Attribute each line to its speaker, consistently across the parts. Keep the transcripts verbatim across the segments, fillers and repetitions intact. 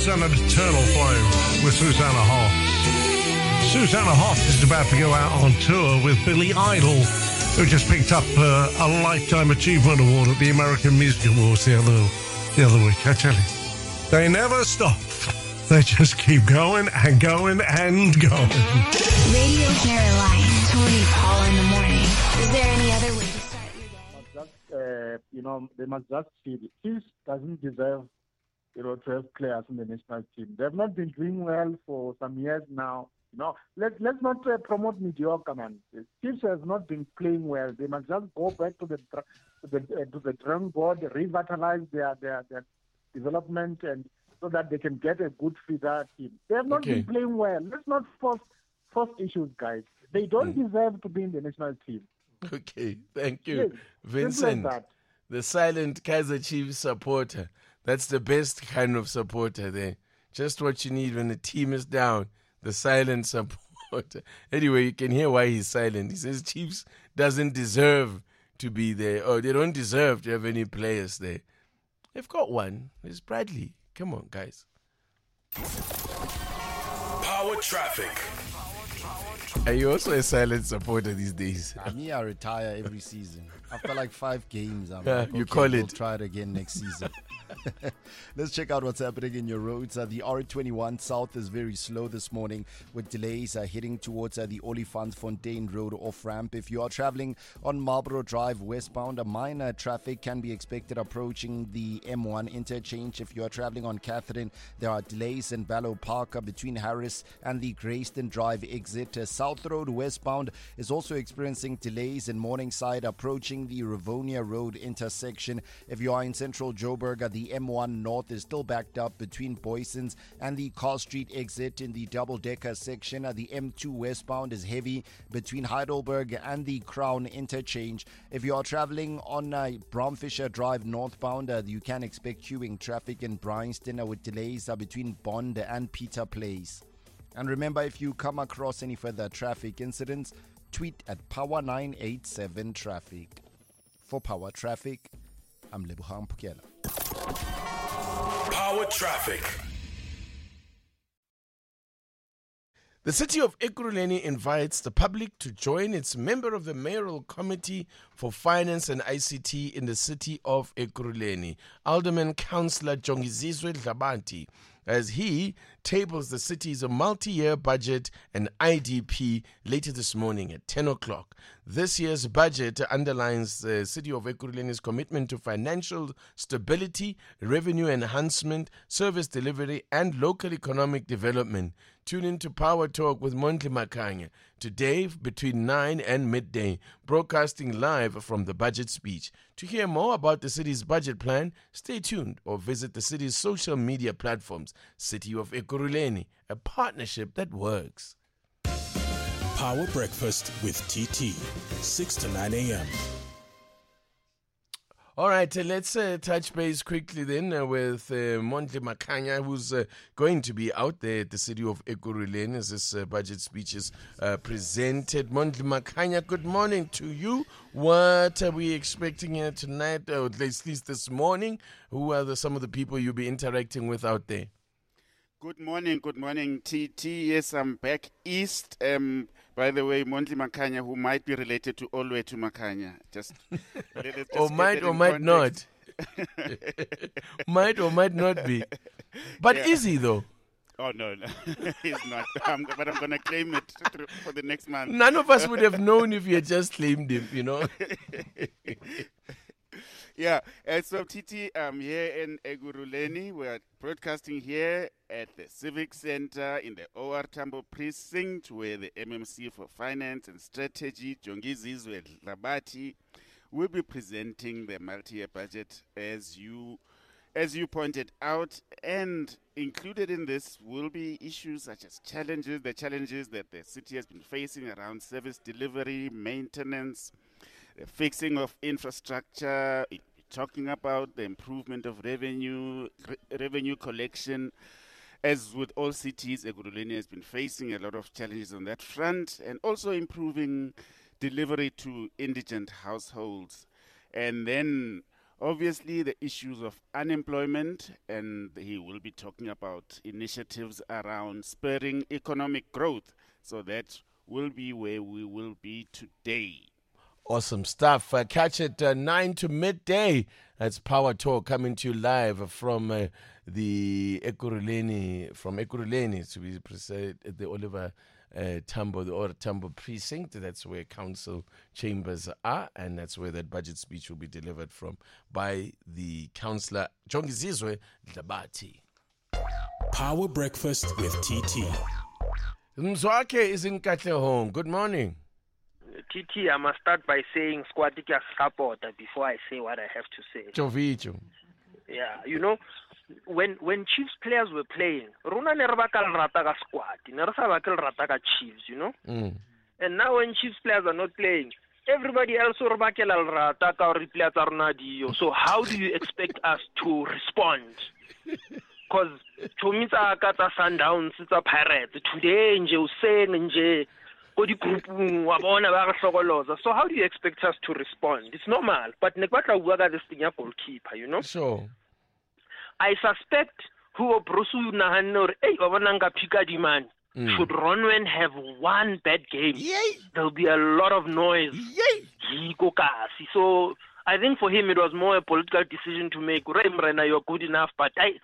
Speaker 1: and an Eternal Flame with Susanna Hoffs. Susanna Hoffs is about to go out on tour with Billy Idol, who just picked up uh, a Lifetime Achievement Award at the American Music Awards the other, the other week. I tell you, they never stop. They just keep going and going and going.
Speaker 2: Radio Caroline, Tony Paul in the morning. Is there any other way to start your day?
Speaker 3: Just, uh, you know, they must just feel it. Chiefs doesn't deserve, you know, to have players in the national team. They have not been doing well for some years now. You know, let, let's not uh, promote mediocre, man. The Chiefs have not been playing well. They must just go back to the to the, uh, to the drawing board, revitalize their, their, their development, and so that they can get a good figure team. They have not
Speaker 4: Okay.
Speaker 3: been playing well. Let's not force, force issues, guys. They don't
Speaker 4: Mm.
Speaker 3: deserve to be in the national team.
Speaker 4: Okay, thank you.
Speaker 3: Yes,
Speaker 4: Vincent,
Speaker 3: simple as that.
Speaker 4: the silent Kaiser Chiefs supporter. That's the best kind of supporter there. Just what you need when the team is down. The silent supporter. Anyway, you can hear why he's silent. He says Chiefs doesn't deserve to be there, or they don't deserve to have any players there. They've got one. It's Bradley. Come on, guys.
Speaker 5: Power traffic.
Speaker 4: Are you also a silent supporter these days?
Speaker 6: I mean, I retire every season. After like five games, I'm
Speaker 4: Yeah,
Speaker 6: like,
Speaker 4: you
Speaker 6: okay,
Speaker 4: call
Speaker 6: we'll
Speaker 4: it.
Speaker 6: try it again next season. Let's check out what's happening in your roads. Uh, the R twenty-one South is very slow this morning with delays uh, heading towards uh, the Olifantsfontein Road off-ramp. If you are traveling on Marlborough Drive westbound, a minor traffic can be expected approaching the M one interchange. If you are traveling on Catherine, there are delays in Ballow Park uh, between Harris and the Grayston Drive exit. Uh, South Road westbound is also experiencing delays in Morningside approaching the Rivonia Road intersection. If you are in central Joburg, uh, the M one North is still backed up between Boysons and the Carl Street exit in the double-decker section. Uh, the M two westbound is heavy between Heidelberg and the Crown interchange. If you are traveling on uh, Bromfisher Drive northbound, uh, you can expect queuing traffic in Bryanston uh, with delays uh, between Bond and Peter Place. And remember, if you come across any further traffic incidents, tweet at Power nine eight seven Traffic. For Power Traffic, I'm Lebohang Pukela.
Speaker 5: Power traffic.
Speaker 4: The city of Ekurhuleni invites the public to join its member of the mayoral committee for finance and I C T in the city of Ekurhuleni, Alderman Councillor Jongizizwe Dlabanti, as he tables the city's multi-year budget and I D P later this morning at ten o'clock. This year's budget underlines the city of Ekurhuleni's commitment to financial stability, revenue enhancement, service delivery, and local economic development. Tune in to Power Talk with Mondli Makanya today between nine and midday, broadcasting live from the budget speech. To hear more about the city's budget plan, stay tuned or visit the city's social media platforms. City of Ekurhuleni, a partnership that works.
Speaker 5: Power breakfast with T T, six to nine a.m.
Speaker 4: All right, uh, let's uh, touch base quickly then uh, with uh, Mondli Makanya, who's uh, going to be out there at the city of Ekurhuleni as this uh, budget speech is uh, presented. Mondli Makanya, good morning to you. What are we expecting here tonight, or at least this morning? Who are the, some of the people you'll be interacting with out there?
Speaker 7: Good morning, good morning, T T. Yes, I'm back east. Um, by the way, Mondli Makanya, who might be related to Olwethu Makanya. Just, let's just
Speaker 4: Or
Speaker 7: get
Speaker 4: might
Speaker 7: that
Speaker 4: or
Speaker 7: in
Speaker 4: might
Speaker 7: context.
Speaker 4: not. Might or might not be. But
Speaker 7: Yeah.
Speaker 4: is he though?
Speaker 7: Oh, no, no, he's not. I'm, but I'm going to claim it through- for the next month.
Speaker 4: None of us would have known if you had just claimed him, you know.
Speaker 7: Yeah, uh, so T T, um, here in Ekurhuleni, we're broadcasting here at the Civic Center in the O R Tambo precinct, where the M M C for Finance and Strategy, Jongizizwe Dlabanti, will be presenting the multi-year budget as you, as you pointed out, and included in this will be issues such as challenges, the challenges that the city has been facing around service delivery, maintenance, the fixing of infrastructure, i- talking about the improvement of revenue, re- revenue collection. As with all cities, Ekurhuleni has been facing a lot of challenges on that front, and also improving delivery to indigent households. And then obviously the issues of unemployment, and he will be talking about initiatives around spurring economic growth. So that will be where we will be today.
Speaker 4: Awesome stuff. Uh, catch it uh, nine to midday. That's Power Talk coming to you live from uh, the Ekurhuleni, from Ekurhuleni to be precise, at the Oliver uh, Tambo, the OR Tambo precinct. That's where council chambers are, and that's where that budget speech will be delivered from by the councillor Jongizizwe Dlabati.
Speaker 5: Power Breakfast with T T.
Speaker 4: Mzwake is in Katlehong. Good morning.
Speaker 8: T T, I must start by saying Squatika supporter before I say what I have to say.
Speaker 4: Jovicho.
Speaker 8: Yeah, you know, when when Chiefs players were playing, Runa nerbakal rataka squad, nersabakal rataka Chiefs, you know?
Speaker 4: Mm.
Speaker 8: And now when Chiefs players are not playing, everybody else rataka rataka replays arnadio. So how do you expect us to respond? Because Chomita Kata Sundowns, it's a pirate. Today, nje useng nje. So how do you expect us to respond? It's normal, but Nekwata Waga this thing goalkeeper, you know?
Speaker 4: Sure.
Speaker 8: I suspect who Brusu Nahanor, hey, Ovananga Pikadi man, should Ronwen have one bad game,
Speaker 4: Yay.
Speaker 8: There'll be a lot of noise.
Speaker 4: Yay.
Speaker 8: So I think for him it was more a political decision to make. Remrena, you're good enough, but I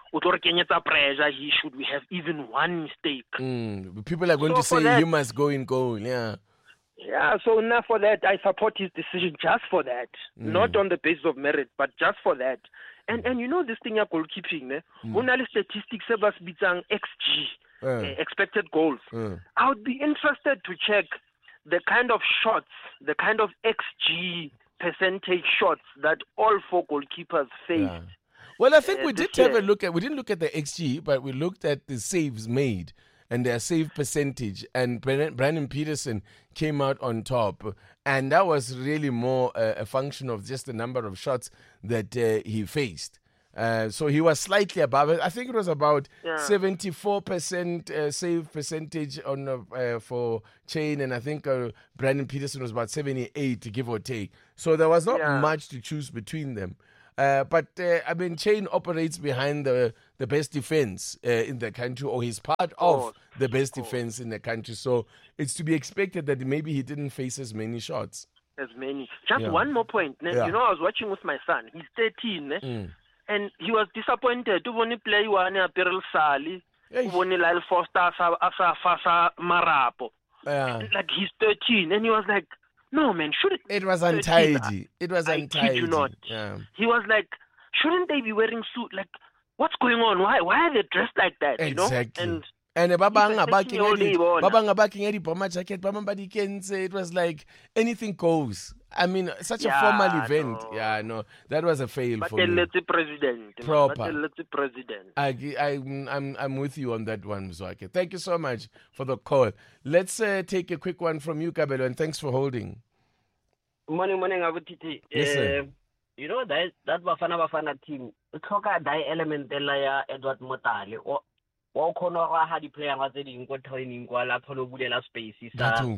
Speaker 8: pressure, he should we have even one mistake.
Speaker 4: Mm. People are going
Speaker 8: so
Speaker 4: to say
Speaker 8: that,
Speaker 4: you must go in goal, yeah.
Speaker 8: Yeah, so now for that, I support his decision just for that. Mm. Not on the basis of merit, but just for that. And and you know this thing, goalkeeping, ne? Mm. statistics about X G, uh. uh, expected goals. Uh. I would be interested to check the kind of shots, the kind of X G percentage shots that all four goalkeepers faced. Yeah.
Speaker 4: Well, I think uh, we did have a look at, we didn't look at the X G, but we looked at the saves made and their save percentage. And Brandon Peterson came out on top. And that was really more uh, a function of just the number of shots that uh, he faced. Uh, so he was slightly above it. I think it was about yeah. seventy-four percent uh, save percentage on uh, for Chain. And I think uh, Brandon Peterson was about seventy-eight, give or take. So there was not yeah. much to choose between them. Uh, but, uh, I mean, Chain operates behind the, the best defense uh, in the country, or he's part of, of the best of defense in the country. So it's to be expected that maybe he didn't face as many shots.
Speaker 8: As many. Just yeah. one more point. Yeah. You know, I was watching with my son. He's thirteen. Eh? Mm. And he was disappointed. To only play one Peril Sali, only Lyle Foster, Asa Fasa Marapo. Like he's thirteen. And he was like, no, man, shouldn't...
Speaker 4: It was untidy. It was
Speaker 8: I
Speaker 4: untidy.
Speaker 8: Kid you not.
Speaker 4: Yeah.
Speaker 8: He was like, shouldn't they be wearing suit? Like, what's going on? Why Why are they dressed like that?
Speaker 4: Exactly.
Speaker 8: You know?
Speaker 4: And... And babanga backing Eddie, babanga backing Eddie Bomber jacket, babamba can say it was like anything goes. I mean, such yeah, a formal event. No. Yeah, no, that was a fail
Speaker 8: but
Speaker 4: for me.
Speaker 8: But the president.
Speaker 4: Proper.
Speaker 8: But the president.
Speaker 4: I, I, I'm, I'm with you on that one, Mzwake. Thank you so much for the call. Let's uh, take a quick one from you, Kabelo, and thanks for holding.
Speaker 9: Morning, morning, Abu Titi.
Speaker 4: Yes, sir.
Speaker 9: Uh, you know that that Bafana Bafana team. It's like that element like Edward Motale or or Konora had the player was in good training while I follow Budela spaces.
Speaker 4: Batung.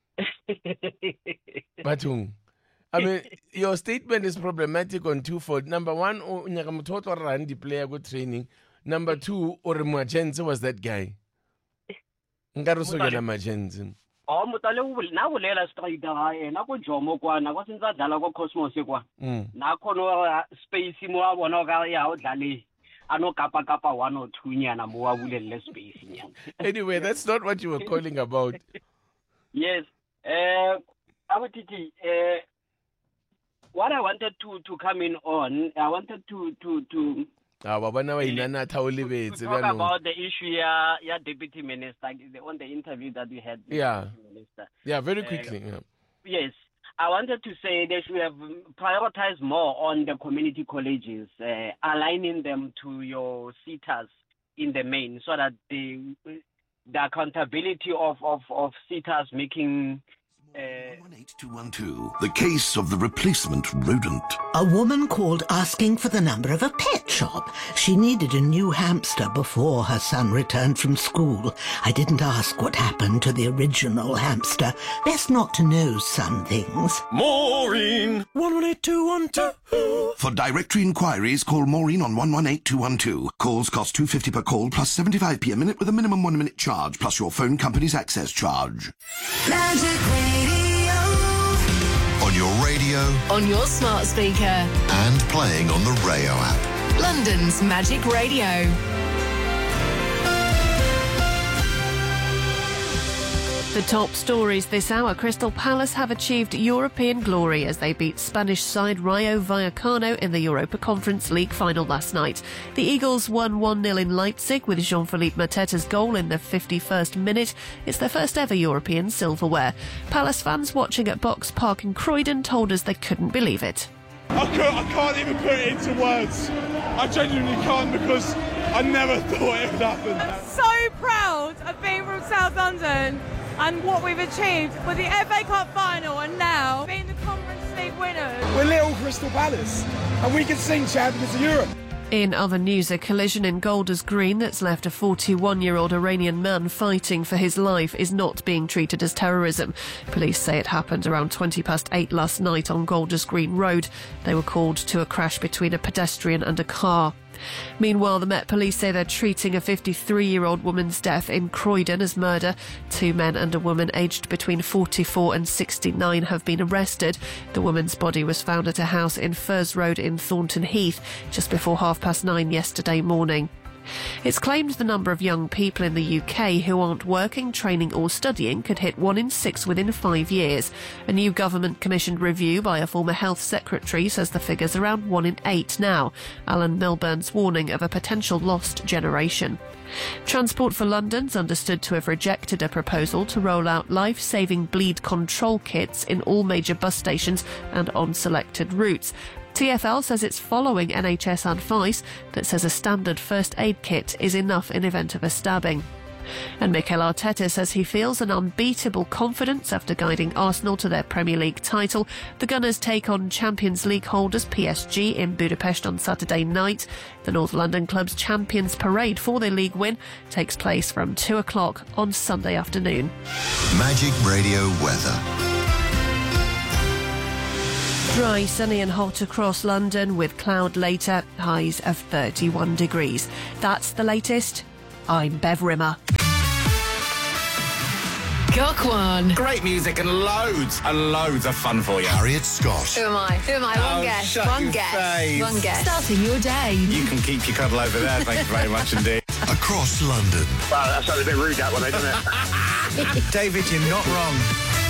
Speaker 4: Batung. I mean, your statement is problematic on twofold. Number one, Nyakamutoto ran the player good training. Number two, Oremajense was that guy. Ngarusogela Majense.
Speaker 9: Oh, Mutale na ulela striker hae na go Jomo kwa na go sentsa dala go Cosmos kwa na khono space mo a bona ga ya o dlale ano kapa kapa one or two nyana mo a bulelle space nyana.
Speaker 4: Anyway, that's not what you were calling about.
Speaker 9: Yes. Uh Abutiti, uh what I wanted to to come in on, I wanted to to to
Speaker 4: Ah, babana wa inana
Speaker 9: to talk about the issue yeah, yeah, deputy minister on the interview that we had. With
Speaker 4: yeah,
Speaker 9: the minister.
Speaker 4: Yeah, very quickly. Uh,
Speaker 9: yeah. Yes, I wanted to say they should have prioritized more on the community colleges, uh, aligning them to your SETAs in the main, so that the the accountability of of of SETAs making
Speaker 10: one eight two one two, the case of the replacement rodent.
Speaker 11: A woman called asking for the number of a pet shop. She needed a new hamster before her son returned from school. I didn't ask what happened to the original hamster. Best not to know some things.
Speaker 10: Maureen! one one eight two one two. For directory inquiries, call Maureen on one one eight two one two. Calls cost two fifty per call plus seventy-five p a minute with a minimum one minute charge plus your phone company's access charge.
Speaker 12: Magic Radio.
Speaker 13: On your radio.
Speaker 12: On your smart speaker.
Speaker 13: And playing on the Rayo app.
Speaker 12: London's Magic Radio.
Speaker 14: The top stories this hour. Crystal Palace have achieved European glory as they beat Spanish side Rayo Vallecano in the Europa Conference League final last night. The Eagles won one nil in Leipzig with Jean-Philippe Mateta's goal in the fifty-first minute. It's their first ever European silverware. Palace fans watching at Box Park in Croydon told us they couldn't believe it.
Speaker 15: I can't, I can't even put it into words. I genuinely can't because I never thought it would happen.
Speaker 16: So proud of being from South London and what we've achieved with the F A Cup final and now being the Conference League winners.
Speaker 15: We're little Crystal Palace and we can sing Champions of Europe.
Speaker 14: In other news, a collision in Golders Green that's left a forty-one-year-old Iranian man fighting for his life is not being treated as terrorism. Police say it happened around twenty past eight last night on Golders Green Road. They were called to a crash between a pedestrian and a car. Meanwhile, the Met Police say they're treating a fifty-three-year-old woman's death in Croydon as murder. Two men and a woman aged between forty-four and sixty-nine have been arrested. The woman's body was found at a house in Furs Road in Thornton Heath just before half past nine yesterday morning. It's claimed the number of young people in the U K who aren't working, training or studying could hit one in six within five years. A new government-commissioned review by a former health secretary says the figure's around one in eight now. Alan Milburn's warning of a potential lost generation. Transport for London's understood to have rejected a proposal to roll out life-saving bleed control kits in all major bus stations and on selected routes. T F L says it's following N H S advice that says a standard first aid kit is enough in event of a stabbing. And Mikel Arteta says he feels an unbeatable confidence after guiding Arsenal to their Premier League title. The Gunners take on Champions League holders P S G in Budapest on Saturday night. The North London club's Champions Parade for their league win takes place from two o'clock on Sunday afternoon.
Speaker 13: Magic Radio weather.
Speaker 14: Dry, sunny and hot across London with cloud later, highs of thirty-one degrees. That's the latest. I'm Bev Rimmer.
Speaker 12: Cock one.
Speaker 17: Great music and loads and loads of fun for you.
Speaker 13: Harriet Scott.
Speaker 12: Who am I? Who am I? One
Speaker 17: Oh,
Speaker 12: guess.
Speaker 17: shut
Speaker 12: One
Speaker 17: your
Speaker 12: guess.
Speaker 17: face.
Speaker 12: One guess. Starting your day.
Speaker 17: You can keep your cuddle over there, thank you very much indeed.
Speaker 13: Across London.
Speaker 18: Wow, that sounded a bit rude, that one, doesn't it?
Speaker 17: David, you're not wrong.